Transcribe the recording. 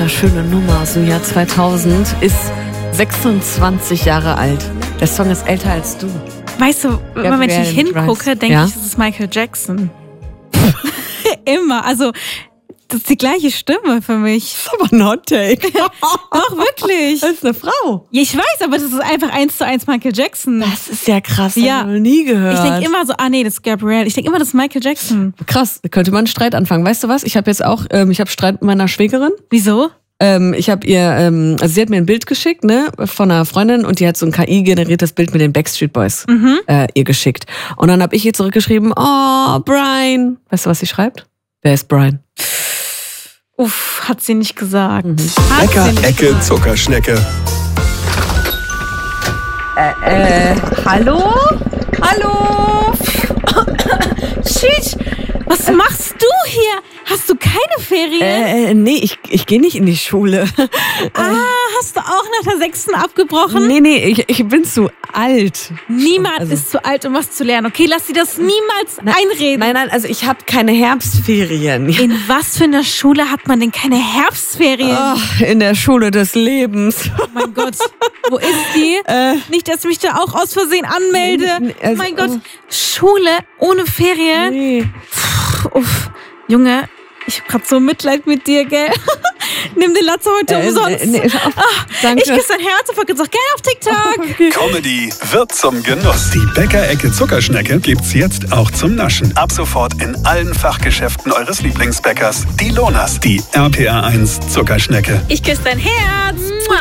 wunderschöne Nummer aus dem Jahr 2000, ist 26 Jahre alt. Der Song ist älter als du. Weißt du, immer wenn ich hingucke, denke ich, es ist Michael Jackson. Immer. Also, das ist die gleiche Stimme für mich. Das ist aber ein Hot Take. Doch, wirklich. Das ist eine Frau. Ja, ich weiß, aber das ist einfach 1:1 Michael Jackson. Das ist ja krass, ja. habe ich noch nie gehört. Ich denke immer so, nee, das ist Gabrielle. Ich denke immer, das ist Michael Jackson. Krass, da könnte man einen Streit anfangen. Weißt du was? Ich habe jetzt auch, ich habe Streit mit meiner Schwägerin. Wieso? Ich habe ihr, also sie hat mir ein Bild geschickt, ne, von einer Freundin und die hat so ein KI-generiertes Bild mit den Backstreet Boys ihr geschickt. Und dann habe ich ihr zurückgeschrieben, oh, Brian. Weißt du, was sie schreibt? Wer ist Brian? Uff, hat sie nicht gesagt. Bäcker-Ecke Zuckerschnecke. Hallo? Hallo? Shit, was machst du hier? Hast du keine Ferien? Nee, ich gehe nicht in die Schule. Hast du auch nach der 6. abgebrochen? Nee, ich bin zu alt. Niemand ist zu alt, um was zu lernen. Okay, lass sie das niemals einreden. Nein, also ich habe keine Herbstferien. In was für einer Schule hat man denn keine Herbstferien? Oh, in der Schule des Lebens. Oh mein Gott, wo ist die? Nicht, dass ich mich da auch aus Versehen anmelde. Oh mein Gott, Schule ohne Ferien? Nee. Uff. Junge, ich hab grad so Mitleid mit dir, gell? Nimm den Latze heute umsonst. Danke. Ich küsse dein Herz und vergiss auch gerne auf TikTok. Okay. Comedy wird zum Genuss. Die Bäcker-Ecke Zuckerschnecke gibt's jetzt auch zum Naschen. Ab sofort in allen Fachgeschäften eures Lieblingsbäckers. Die Lonas, die RPA 1 Zuckerschnecke. Ich küsse dein Herz.